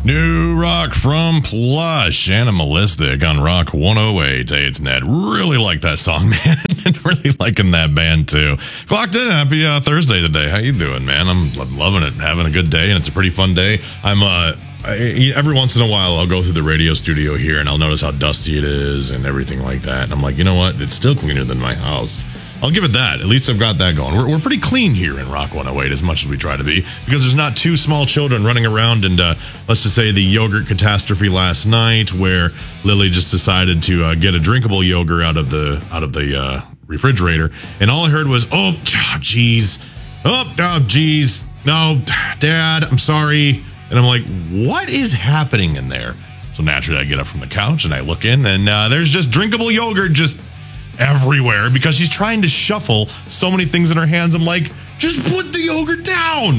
New rock from Plush, Animalistic on Rock 108. Hey, it's Ned. Really like that song, man. And really liking that band, too. Clocked in. Happy Thursday today. How you doing, man? I'm loving it. Having a good day, and it's a pretty fun day. Every once in a while, I'll go through the radio studio here, and I'll notice how dusty it is and everything like that. And I'm like, you know what? It's still cleaner than my house. I'll give it that. At least I've got that going. We're pretty clean here in Rock 108, as much as we try to be, because there's not two small children running around. And let's just say the yogurt catastrophe last night, where Lily just decided to get a drinkable yogurt out of the refrigerator, and all I heard was, "Oh, geez, oh, geez, no, Dad, I'm sorry." And I'm like, "What is happening in there?" So naturally, I get up from the couch and I look in, and there's just drinkable yogurt just everywhere, because she's trying to shuffle so many things in her hands. I'm like, just put the yogurt down.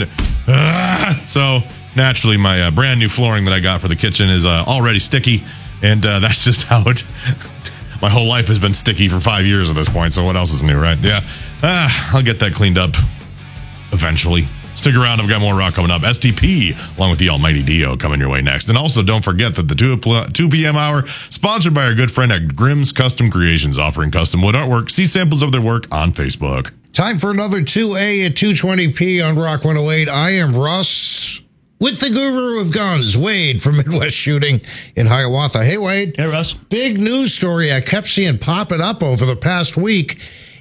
So naturally, my brand new flooring that I got for the kitchen is already sticky, and that's just how it. My whole life has been sticky for 5 years at this point. So what else is new, right? Yeah, I'll get that cleaned up eventually. Stick around, I've got more rock coming up. STP, along with the Almighty Dio, coming your way next. And also, don't forget that the 2 p.m. hour, sponsored by our good friend at Grimm's Custom Creations, offering custom wood artwork. See samples of their work on Facebook. Time for another 2A at 220p on Rock 108. I am Russ with the guru of guns, Wade from Midwest Shooting in Hiawatha. Hey, Wade. Hey, Russ. Big news story I kept seeing popping up over the past week.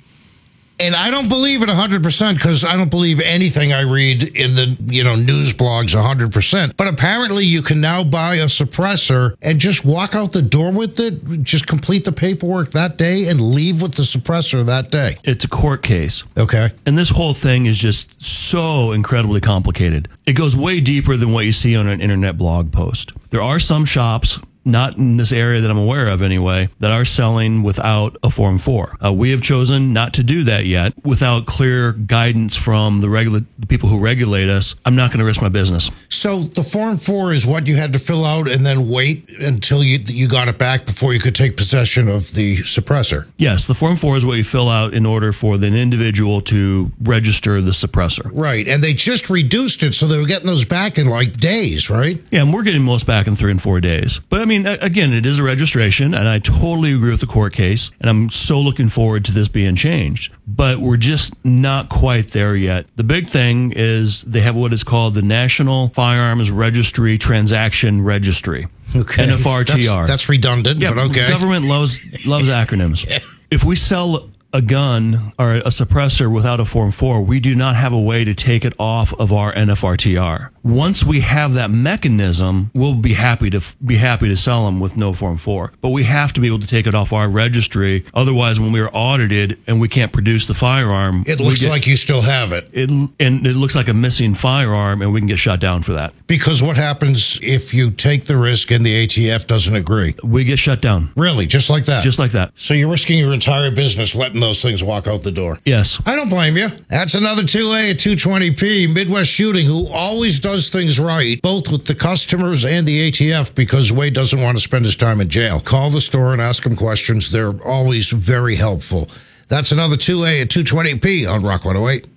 And I don't believe it 100%, because I don't believe anything I read in the, news blogs 100%. But apparently you can now buy a suppressor and just walk out the door with it, just complete the paperwork that day and leave with the suppressor that day. It's a court case. Okay. And this whole thing is just so incredibly complicated. It goes way deeper than what you see on an internet blog post. There are some shops, not in this area that I'm aware of anyway, that are selling without a Form 4. We have chosen not to do that yet. Without clear guidance from the people who regulate us, I'm not going to risk my business. So the Form 4 is what you had to fill out and then wait until you got it back before you could take possession of the suppressor? Yes, the Form 4 is what you fill out in order for an individual to register the suppressor. Right, and they just reduced it, so they were getting those back in like days, right? Yeah, and we're getting most back in 3 and 4 days. But I mean, again, it is a registration, and I totally agree with the court case, and I'm so looking forward to this being changed. But we're just not quite there yet. The big thing is they have what is called the National Firearms Registry Transaction Registry. Okay. NFRTR. That's redundant, yeah, but okay. The government loves acronyms. Yeah. If we sell a gun or a suppressor without a Form 4, we do not have a way to take it off of our NFRTR. Once we have that mechanism, we'll be happy to sell them with no Form 4. But we have to be able to take it off our registry. Otherwise, when we are audited and we can't produce the firearm, it looks like you still have it. And it looks like a missing firearm, and we can get shut down for that. Because what happens if you take the risk and the ATF doesn't agree? We get shut down. Really? Just like that? Just like that. So you're risking your entire business letting those things walk out the door? Yes. I don't blame you. That's another 2A at 220p. Midwest Shooting, who always does things right, both with the customers and the ATF, because Wade doesn't want to spend his time in jail. Call the store and ask them questions. They're always very helpful. That's another 2A at 220p on Rock 108.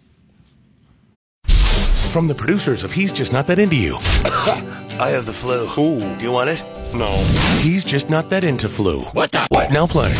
From the producers of He's Just Not That Into You. I have the flu. Ooh. Do you want it? No. He's Just Not That Into Flu. What the? What? Now play.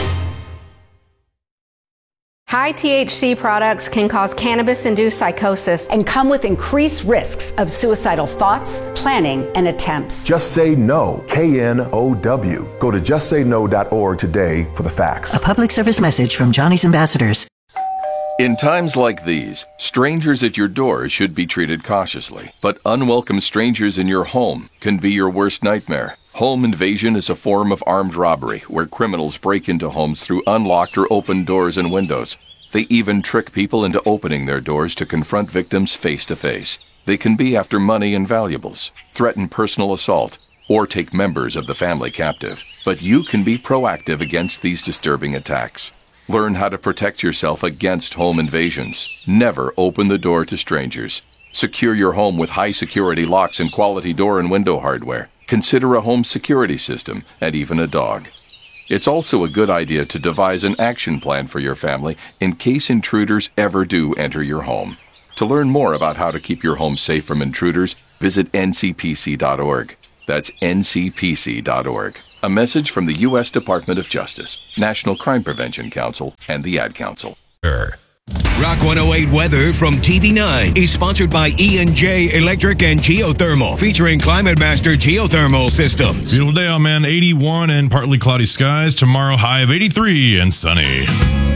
High THC products can cause cannabis-induced psychosis and come with increased risks of suicidal thoughts, planning, and attempts. Just Say No, KNOW. Go to justsayno.org today for the facts. A public service message from Johnny's Ambassadors. In times like these, strangers at your door should be treated cautiously. But unwelcome strangers in your home can be your worst nightmare. Home invasion is a form of armed robbery where criminals break into homes through unlocked or open doors and windows. They even trick people into opening their doors to confront victims face to face. They can be after money and valuables, threaten personal assault, or take members of the family captive. But you can be proactive against these disturbing attacks. Learn how to protect yourself against home invasions. Never open the door to strangers. Secure your home with high-security locks and quality door and window hardware. Consider a home security system and even a dog. It's also a good idea to devise an action plan for your family in case intruders ever do enter your home. To learn more about how to keep your home safe from intruders, visit ncpc.org. That's ncpc.org. A message from the U.S. Department of Justice, National Crime Prevention Council, and the Ad Council. Rock 108 weather from TV9 is sponsored by E&J Electric and Geothermal, featuring Climate Master Geothermal Systems. Beautiful day out, man. 81 and partly cloudy skies. Tomorrow, high of 83 and sunny.